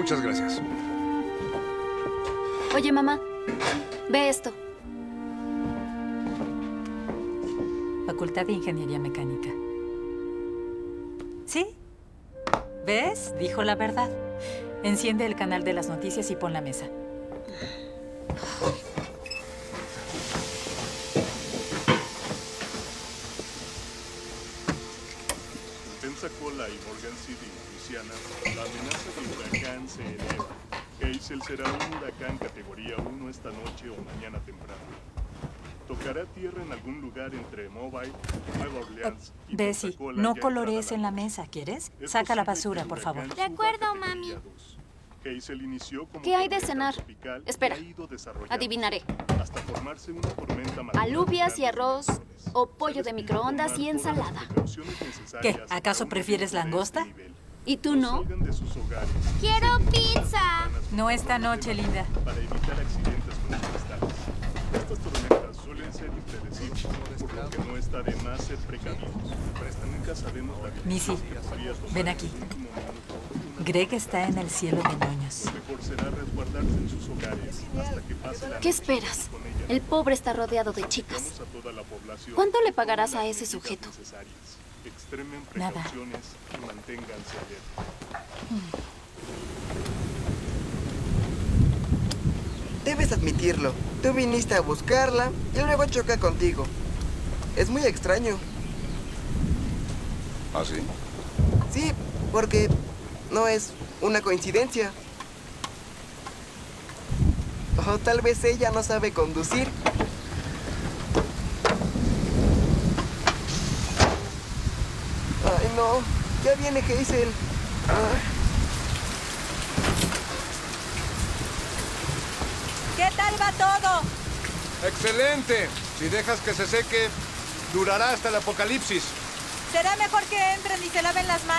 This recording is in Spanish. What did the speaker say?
Muchas gracias. Oye, mamá, ve esto. Facultad de Ingeniería Mecánica. ¿Sí? ¿Ves? Dijo la verdad. Enciende el canal de las noticias y pon la mesa. Pensacola y Morgan City, Luisiana, la amenaza de huracán se eleva. Hazel será un huracán categoría 1 esta noche o mañana temprano. Tocará tierra en algún lugar entre Mobile, Nueva Orleans y Bessie, Pensacola. no ya colorees entrada en la noche. mesa, ¿quieres? Es Saca la posible basura, que por el favor. huracán De acuerdo, suba a categoría mami. 2. Hazel inició como ¿Qué hay de tormenta cenar? tropical y Espera, ha ido desarrollándose adivinaré. hasta formarse una tormenta madura Alubias de y arroz, grandes dimensiones. o pollo Se de les pide microondas tomar y todas las ensalada. precauciones ¿Qué? necesarias ¿Acaso para un prefieres riesgo de langosta? este nivel. ¿Y tú no? Salgan de sus hogares. ¡Quiero pizza! No esta noche, linda. Para evitar accidentes con los cristales. Estas tormentas suelen ser impredecibles, por lo que no está de más ser precavidos. Nunca sabemos la dirección Missy, que podría tomar ven en aquí. el último minuto. Greg está en el cielo de ñoños. Lo mejor será resguardarse en sus hogares hasta que pase la ¿Qué noche. esperas? Con ella El pobre está rodeado de chicas. a toda la población. ¿Cuánto le pagarás a Las ese medidas sujeto? necesarias. Extremen Nada. precauciones y manténganse alerta. Debes admitirlo. Tú viniste a buscarla y luego choca contigo. Es muy extraño. ¿Ah, sí? Sí, porque no es una coincidencia. O tal vez ella no sabe conducir. Ay, no. Ya viene Hazel. Ah. ¿Qué tal va todo? ¡Excelente! Si dejas que se seque, durará hasta el apocalipsis. Será mejor que entren y se laven las manos.